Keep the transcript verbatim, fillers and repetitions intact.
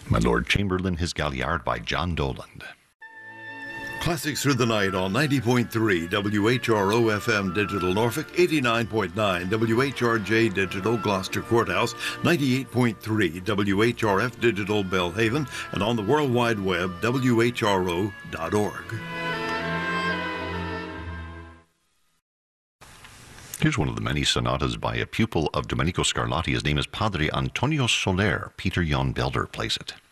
My Lord Chamberlain, his Galliard by John Doland. Classics through the night on ninety point three W H R O F M Digital Norfolk, eighty-nine point nine W H R J Digital Gloucester Courthouse, ninety-eight point three W H R F Digital Belhaven, and on the World Wide Web, W H R O dot org. Here's one of the many sonatas by a pupil of Domenico Scarlatti. His name is Padre Antonio Soler. Peter Jan Belder plays it.